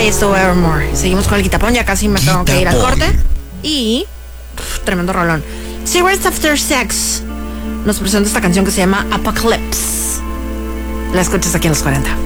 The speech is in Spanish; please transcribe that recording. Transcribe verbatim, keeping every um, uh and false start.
esto Evermore. Seguimos con el guitapón, ya casi me tengo que ir al corte. Y pff, tremendo rolón. Cigarettes After Sex nos presenta esta canción que se llama Apocalypse. La escuchas aquí en los cuarenta.